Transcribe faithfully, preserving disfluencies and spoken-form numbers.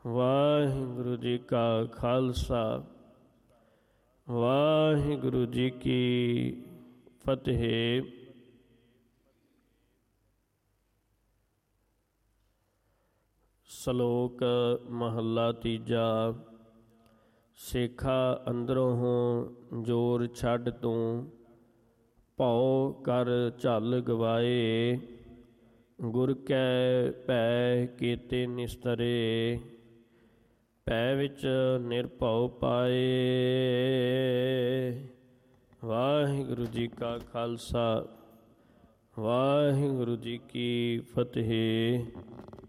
ਵਾਹਿਗੁਰੂ ਜੀ ਕਾ ਖਾਲਸਾ ਵਾਹਿਗੁਰੂ ਜੀ ਕੀ ਫਤਿਹ। ਸ਼ਲੋਕ ਮਹੱਲਾ ਤੀਜਾ। ਸੇਖਾ ਅੰਦਰੋਂ ਹੋਂ ਜੋਰ ਛੱਡ ਤੂੰ, ਭਉ ਕਰ ਝਲ ਗਵਾਏ। ਗੁਰ ਕੈ ਭੈ ਕੀਤੇ ਨਿਸਤਰੇ, ਭੈ ਵਿੱਚ ਨਿਰਭਉ ਪਾਏ। ਵਾਹਿਗੁਰੂ ਜੀ ਕਾ ਖਾਲਸਾ ਵਾਹਿਗੁਰੂ ਜੀ ਕੀ ਫਤਿਹ।